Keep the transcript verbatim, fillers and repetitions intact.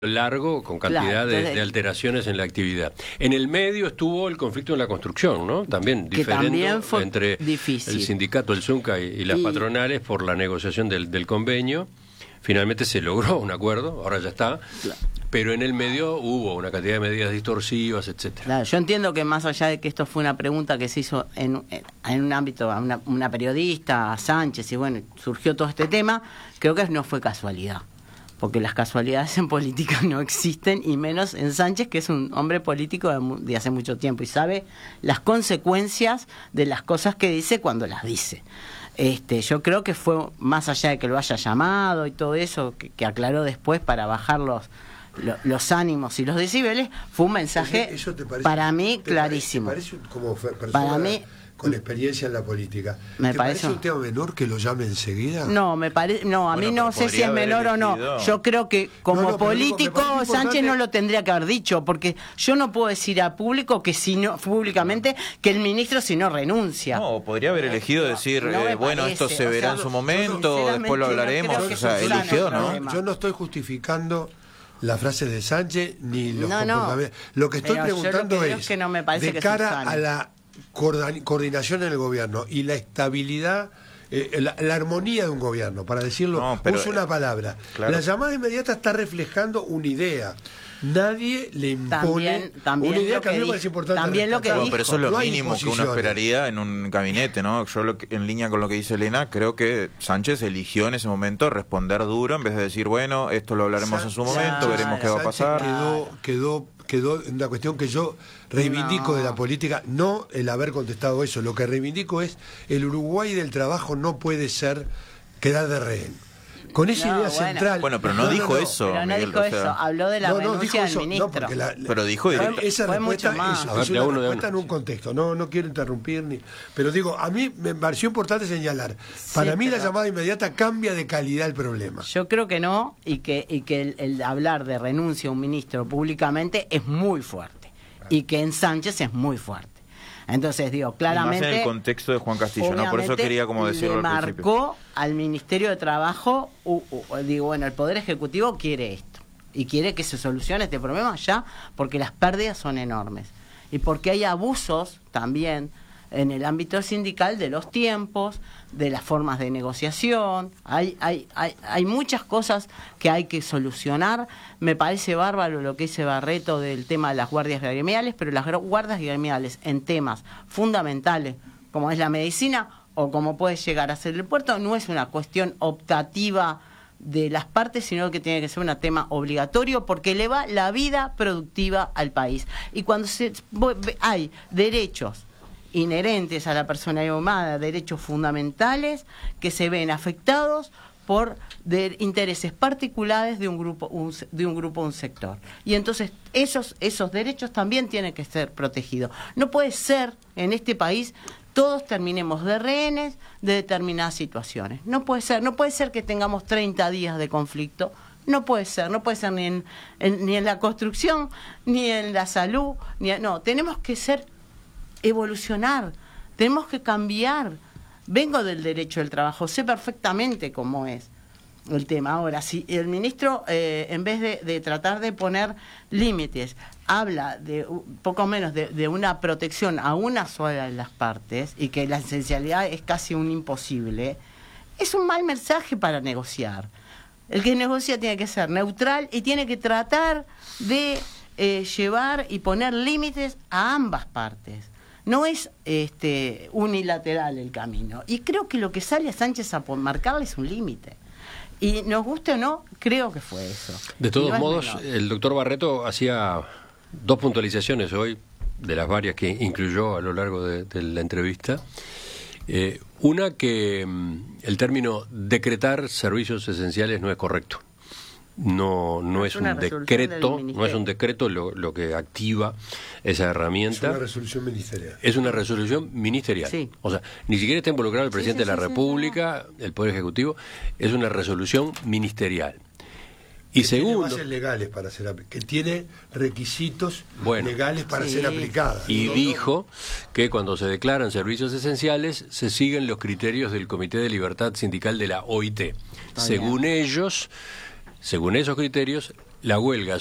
largo con cantidad Claro, de, entonces, de alteraciones en la actividad. En el medio estuvo el conflicto en la construcción, ¿no? También que diferendo también fue entre difícil. el sindicato, el Zunca y, y las Y- patronales por la negociación del, del convenio. Finalmente se logró un acuerdo, ahora ya está, Claro. pero en el medio hubo una cantidad de medidas distorsivas, etcétera. Claro, yo entiendo que más allá de que esto fue una pregunta que se hizo en, en un ámbito a una, una periodista, a Sánchez, y bueno, surgió todo este tema, creo que no fue casualidad, porque las casualidades en política no existen, y menos en Sánchez, que es un hombre político de, mu- de hace mucho tiempo y sabe las consecuencias de las cosas que dice cuando las dice. Este, yo creo que fue más allá de que lo haya llamado y todo eso, que, que aclaró después para bajar los, lo- los ánimos y los decibeles, fue un mensaje Eso- eso te parece- para mí te clarísimo. Parece, te parece como fe- persona Para mí- con experiencia en la política. Me ¿Te parece- parece un tema menor que lo llame enseguida? No, me parece, no, a Bueno, mí no pero sé si podría es haber menor o no. elegido. Yo creo que como No, no, pero digo, me político parece importante- Sánchez no lo tendría que haber dicho, porque yo no puedo decir a público que si no públicamente que el ministro si no renuncia. No, podría haber elegido decir, No me eh, bueno, parece, esto se o verá sea, en su yo momento, sinceramente después lo no hablaremos. creo que O sea, eso sea eligió, nuestro ¿no? problema. Yo no estoy justificando las frases de Sánchez ni los No, no. comportamientos. Lo que estoy Pero yo lo que preguntando digo es, es que no me parece de que cara Susana. a la coordan- coordinación en el gobierno y la estabilidad, eh, la, la armonía de un gobierno, para decirlo, No, pero, uso una palabra. claro. La llamada inmediata está reflejando una idea. Nadie le impone También- también una idea lo que a mí que me parece di- importante. también lo que rescatar. No, dijo. pero eso es lo No hay mínimo que uno imposiciones. esperaría en un gabinete, ¿no? Yo, lo que- en línea con lo que dice Elena, creo que Sánchez eligió en ese momento responder duro en vez de decir, bueno, esto lo hablaremos Sa- en su momento, Claro. veremos qué va a Sánchez pasar. Quedó, quedó, quedó en una cuestión que yo reivindico No. de la política, no el haber contestado eso. Lo que reivindico es el Uruguay del trabajo no puede ser quedar de rehén. Con esa No, idea bueno. central. Bueno, pero no dijo eso. Pero no Miguel, dijo o sea, eso, habló de la No, no, renuncia dijo del eso, ministro. no, porque la- Pero dijo Fue- directo. esa Fue respuesta mucho más. es, A ver, es de una uno, de respuesta en uno. un contexto. No, no quiero interrumpir ni. Pero digo, a mí me pareció importante señalar. Sí, Para mí la pero- llamada inmediata cambia de calidad el problema. Yo creo que no, y que, y que el, el hablar de renuncia a un ministro públicamente es muy fuerte, y que en Sánchez es muy fuerte. Entonces, digo, Y claramente... más en el contexto de Juan Castillo, ¿no? Por eso obviamente, quería como decirlo le al principio. marcó al Ministerio de Trabajo, u- u- digo, bueno, el Poder Ejecutivo quiere esto, y quiere que se solucione este problema ya, porque las pérdidas son enormes, y porque hay abusos también en el ámbito sindical de los tiempos, de las formas de negociación, hay, hay, hay, hay muchas cosas que hay que solucionar. Me parece bárbaro lo que dice Barreto del tema de las guardias gremiales, pero las gro- guardias gremiales en temas fundamentales, como es la medicina o como puede llegar a ser el puerto, no es una cuestión optativa de las partes, sino que tiene que ser un tema obligatorio porque eleva la vida productiva al país. Y cuando se, hay derechos inherentes a la personalidad humana, derechos fundamentales que se ven afectados por de intereses particulares de un grupo un, de un grupo un sector, y entonces esos esos derechos también tienen que ser protegidos. No puede ser en este país todos terminemos de rehenes de determinadas situaciones. No puede ser, no puede ser que tengamos treinta días de conflicto. No puede ser, no puede ser ni en, en- ni en la construcción, ni en la salud, ni en- no, tenemos que ser evolucionar, tenemos que cambiar. Vengo del derecho del trabajo, sé perfectamente cómo es el tema. Ahora, si el ministro, eh, en vez de, de tratar de poner límites, habla de uh, poco menos de, de una protección a una sola de las partes, y que la esencialidad es casi un imposible, es un mal mensaje para negociar. El que negocia tiene que ser neutral y tiene que tratar de eh, llevar y poner límites a ambas partes. No es este unilateral el camino. Y creo que lo que sale a Sánchez a marcarle es un límite. Y nos guste o no, creo que fue eso. De Y todos no es modos, menor. el doctor Barreto hacía dos puntualizaciones hoy, de las varias que incluyó a lo largo de, de la entrevista. Eh, una, que mm, el término decretar servicios esenciales no es correcto. No, no Es es una un resolución decreto, del no es un decreto lo, lo que activa esa Es herramienta. una resolución ministerial. Es una resolución ministerial. Sí. O sea, ni siquiera está involucrado el Sí, presidente sí, de la sí, sí, República, el Poder Ejecutivo, es una resolución ministerial. Y que segundo, tiene bases legales para ser apli- que tiene requisitos Bueno. legales para Sí. ser aplicada. y ¿no? dijo que cuando se declaran servicios esenciales se siguen los criterios del Comité de Libertad Sindical de la O I T. Está Según ellos, según esos criterios, la huelga